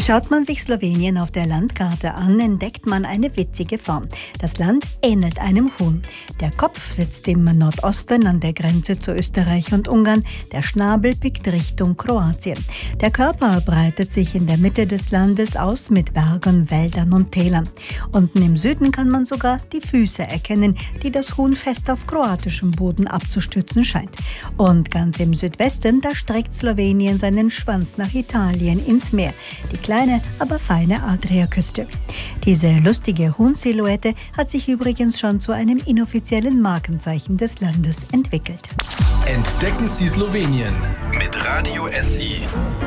Schaut man sich Slowenien auf der Landkarte an, entdeckt man eine witzige Form. Das Land ähnelt einem Huhn. Der Kopf sitzt im Nordosten an der Grenze zu Österreich und Ungarn. Der Schnabel blickt Richtung Kroatien. Der Körper breitet sich in der Mitte des Landes aus mit Bergen, Wäldern und Tälern. Unten im Süden kann man sogar die Füße erkennen, die das Huhn fest auf kroatischem Boden abzustützen scheint. Und ganz im Südwesten, da streckt Slowenien seinen Schwanz nach Italien ins Meer. Die kleine, aber feine Adriaküste. Diese lustige Huhnsilhouette hat sich übrigens schon zu einem inoffiziellen Markenzeichen des Landes entwickelt. Entdecken Sie Slowenien mit Radio SI.